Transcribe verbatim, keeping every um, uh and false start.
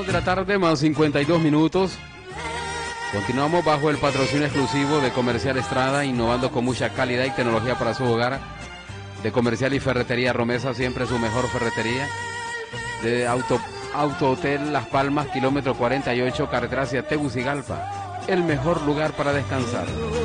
de la tarde más cincuenta y dos minutos. Continuamos bajo el patrocinio exclusivo de Comercial Estrada, innovando con mucha calidad y tecnología para su hogar. De Comercial y Ferretería Romesa, siempre su mejor ferretería. De Auto, Auto Hotel Las Palmas, kilómetro cuarenta y ocho, carretera hacia Tegucigalpa. El mejor lugar para descansar.